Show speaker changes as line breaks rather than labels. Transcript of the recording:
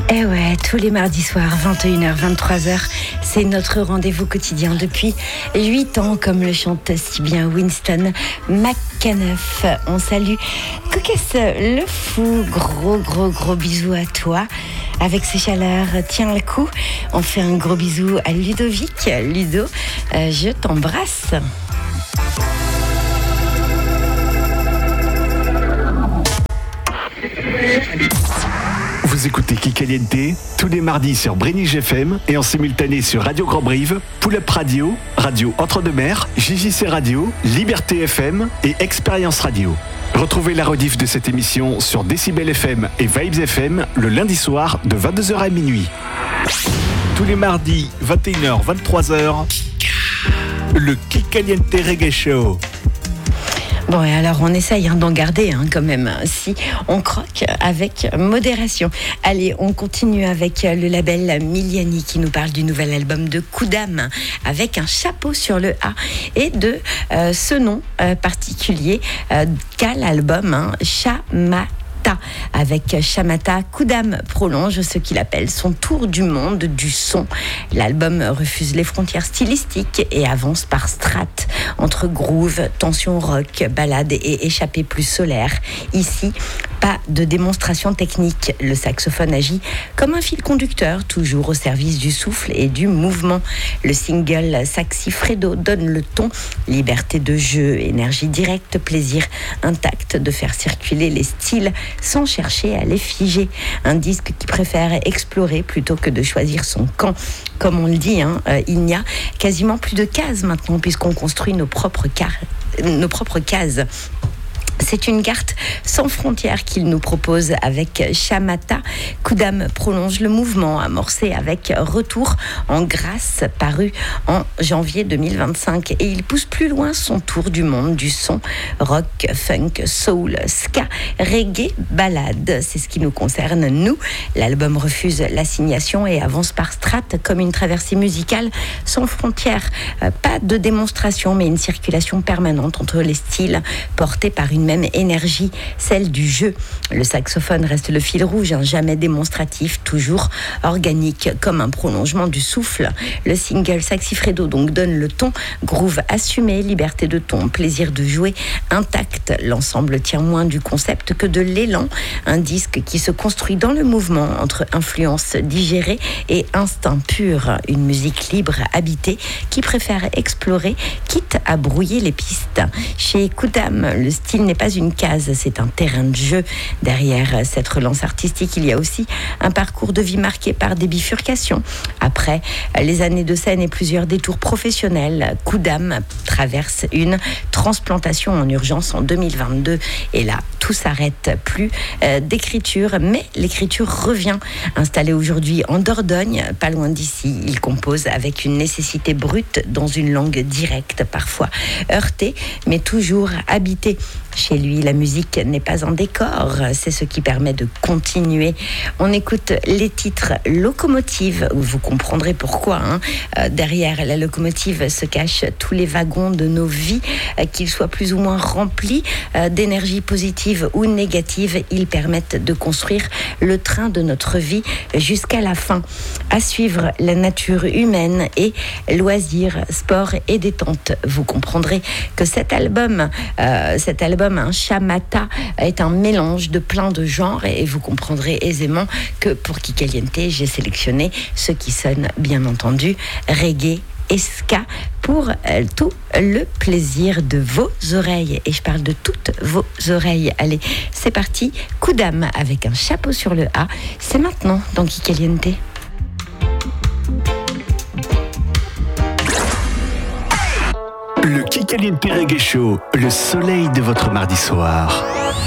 Eh ouais, tous les mardis soirs, 21h, 23h, c'est notre rendez-vous quotidien depuis 8 ans, comme le chante si bien Winston McAnuff. On salue Cocasse le fou, gros bisous à toi. Avec ses chaleurs, tiens le coup. On fait un gros bisou à Ludovic. Ludo, je t'embrasse.
Vous écoutez Kikaliente tous les mardis sur Brénige FM et en simultané sur Radio Grand Brive, Pull-Up Radio, Radio Entre-deux-Mers, JJC Radio, Liberté FM et Expérience Radio. Retrouvez la rediff de cette émission sur Décibel FM et Vibes FM le lundi soir de 22h à minuit. Tous les mardis, 21h, 23h, le Kikaliente Reggae Show.
Bon, et alors on essaye d'en garder quand même, si on croque avec modération. Allez, on continue avec le label Miliani qui nous parle du nouvel album de Koudam, avec un chapeau sur le A, et de ce nom particulier qu'a l'album, Shamata. Avec Shamata, Koudam prolonge ce qu'il appelle son tour du monde du son. L'album refuse les frontières stylistiques et avance par strates, entre groove, tension rock, ballade et échappée plus solaire. Ici, pas de démonstration technique. Le saxophone agit comme un fil conducteur, toujours au service du souffle et du mouvement. Le single Saxifredo donne le ton. Liberté de jeu, énergie directe, plaisir intact de faire circuler les styles sans chercher à les figer. Un disque qui préfère explorer plutôt que de choisir son camp. Comme on le dit, il n'y a quasiment plus de cases maintenant, puisqu'on construit nos propres cases. C'est une carte sans frontières qu'il nous propose avec Shamata. Koudam prolonge le mouvement amorcé avec Retour en grâce, paru en janvier 2025. Et il pousse plus loin son tour du monde du son. Rock, funk, soul, ska, reggae, ballade. C'est ce qui nous concerne, nous. L'album refuse l'assignation et avance par strates comme une traversée musicale sans frontières. Pas de démonstration, mais une circulation permanente entre les styles portés par une même énergie, celle du jeu. Le saxophone reste le fil rouge, jamais démonstratif, toujours organique, comme un prolongement du souffle. Le single Saxifredo donc donne le ton, groove assumé, liberté de ton, plaisir de jouer intact. L'ensemble tient moins du concept que de l'élan, un disque qui se construit dans le mouvement entre influences digérées et instinct pur, une musique libre, habitée, qui préfère explorer, quitte à brouiller les pistes. Chez Koudam, le style n'est pas une case, c'est un terrain de jeu. Derrière cette relance artistique, il y a aussi un parcours de vie marqué par des bifurcations. Après les années de scène et plusieurs détours professionnels, Koudam traverse une transplantation en urgence en 2022. Et là, tout s'arrête, plus d'écriture, mais l'écriture revient. Installé aujourd'hui en Dordogne, pas loin d'ici, il compose avec une nécessité brute dans une langue directe, parfois heurtée, mais toujours habitée. Chez lui, la musique n'est pas un décor, c'est ce qui permet de continuer. On écoute les titres Locomotive, vous comprendrez pourquoi. Derrière la locomotive se cachent tous les wagons de nos vies, qu'ils soient plus ou moins remplis d'énergie positive ou négative. Ils permettent de construire le train de notre vie jusqu'à la fin. À suivre, la nature humaine et loisirs, sport et détente. Vous comprendrez que cet album, Shamata, est un mélange de plein de genres, et vous comprendrez aisément que pour Kikaliente, j'ai sélectionné ce qui sonne bien entendu reggae et ska pour tout le plaisir de vos oreilles. Et je parle de toutes vos oreilles. Allez, c'est parti. Koudam avec un chapeau sur le A. C'est maintenant dans Kikaliente.
Le Kikaliente Reggae Show, le soleil de votre mardi soir.